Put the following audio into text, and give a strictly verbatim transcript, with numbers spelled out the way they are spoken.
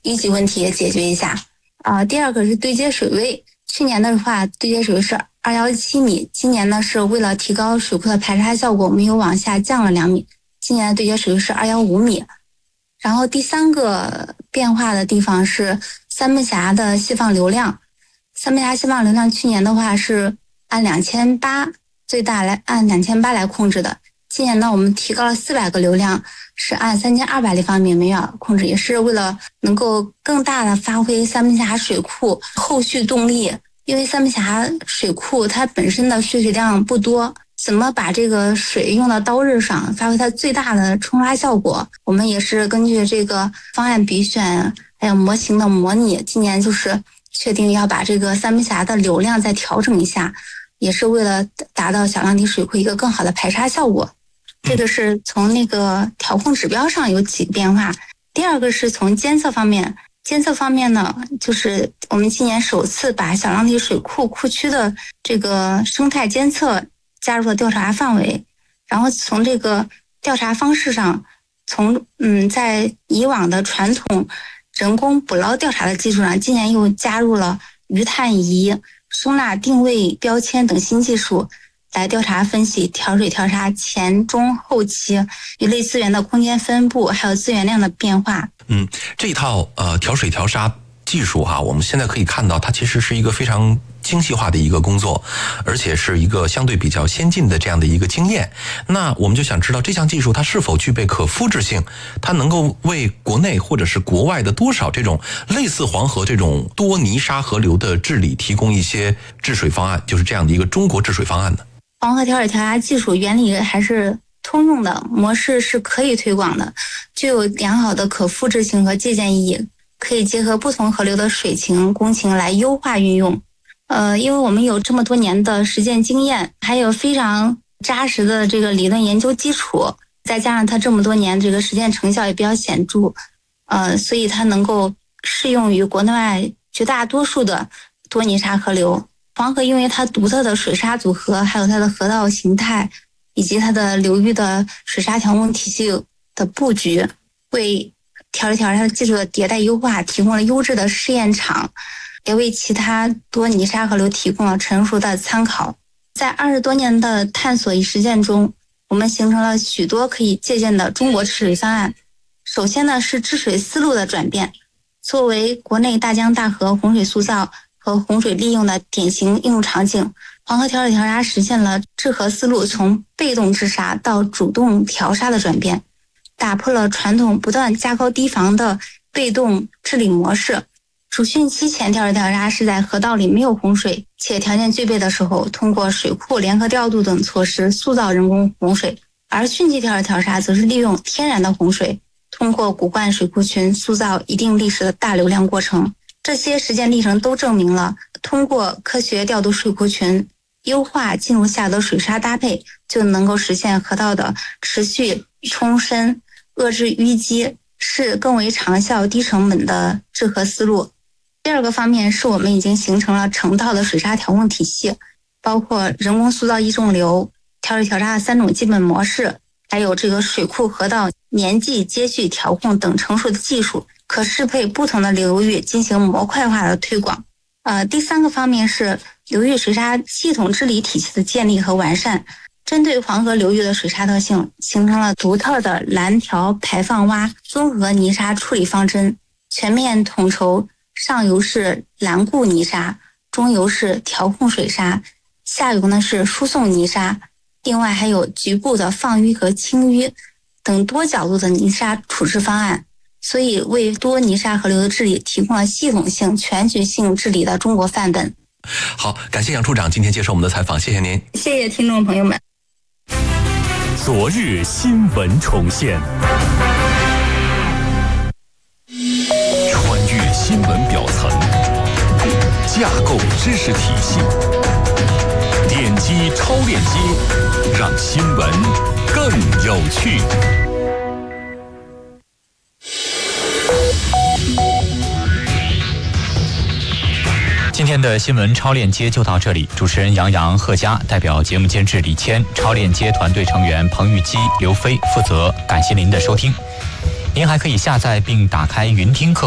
一级问题也解决一下。啊、呃，第二个是对接水位，去年的话对接水位是二幺七米，今年呢是为了提高水库的排沙效果，我们又往下降了两米，今年的对接水位是二幺五米。然后第三个变化的地方是三门峡的泄放流量，三门峡泄放流量去年的话是按两千八最大来按两千八来控制的，今年呢我们提高了四百个流量，是按三千二百立方米每秒控制，也是为了能够更大的发挥三门峡水库后续动力。因为三门峡水库它本身的蓄水量不多，怎么把这个水用到刀刃上，发挥它最大的冲刷效果，我们也是根据这个方案比选还有模型的模拟，今年就是确定要把这个三门峡的流量再调整一下，也是为了达到小量体水库一个更好的排沙效果。这个是从那个调控指标上有几个变化。第二个是从监测方面，监测方面呢，就是我们今年首次把小量体水库库区的这个生态监测加入了调查范围，然后从这个调查方式上，从嗯在以往的传统人工捕捞调查的基础上，今年又加入了鱼探仪、声呐定位标签等新技术，来调查分析调水调沙前中后期鱼类资源的空间分布，还有资源量的变化。 嗯，这一套呃调水调沙技术哈，我们现在可以看到，它其实是一个非常精细化的一个工作，而且是一个相对比较先进的这样的一个经验。那我们就想知道，这项技术它是否具备可复制性？它能够为国内或者是国外的多少这种类似黄河这种多泥沙河流的治理提供一些治水方案，就是这样的一个中国治水方案呢？ 黄河调水调沙技术原理还是通用的，模式是可以推广的，具有良好的可复制性和借鉴意义，可以结合不同河流的水情、工情来优化运用。呃，因为我们有这么多年的实践经验，还有非常扎实的这个理论研究基础，再加上它这么多年这个实践成效也比较显著，呃，所以它能够适用于国内外绝大多数的多泥沙河流。黄河因为它独特的水沙组合，还有它的河道形态，以及它的流域的水沙调控体系的布局，为调水调沙技术的迭代优化提供了优质的试验场，也为其他多泥沙河流提供了成熟的参考。在二十多年的探索与实践中，我们形成了许多可以借鉴的中国治水方案。首先呢是治水思路的转变，作为国内大江大河洪水塑造和洪水利用的典型应用场景，黄河调水调沙实现了治河思路从被动治沙到主动调沙的转变，打破了传统不断加高堤防的被动治理模式。主汛期前调水调沙是在河道里没有洪水且条件具备的时候，通过水库联合调度等措施塑造人工洪水；而汛期调水调沙则是利用天然的洪水，通过古灌水库群塑造一定历史的大流量过程。这些实践历程都证明了，通过科学调度水库群，优化进入下游水沙搭配，就能够实现河道的持续冲深、遏制淤积，是更为长效、低成本的治河思路。第二个方面是我们已经形成了成套的水沙调控体系，包括人工塑造易重流、调水调沙的三种基本模式，还有这个水库河道年季接续调控等成熟的技术，可适配不同的流域进行模块化的推广。呃，第三个方面是流域水沙系统治理体系的建立和完善，针对黄河流域的水沙特性，形成了独特的蓝调排放洼综合泥沙处理方针，全面统筹上游是拦固泥沙，中游是调控水沙，下游呢是输送泥沙，另外还有局部的放淤和清淤等多角度的泥沙处置方案，所以为多泥沙河流的治理提供了系统性、全局性治理的中国范本。 好，感谢杨处长今天接受我们的采访，谢谢您。 谢谢听众朋友们。 昨日新闻重现，穿越新闻表层，架构知识体系，点击超链接，让新闻更有趣。 今天的新闻超链接就到这里，主持人杨洋、贺佳，代表节目监制李谦，超链接团队成员彭玉基、刘飞负责。感谢您的收听，您还可以下载并打开云听客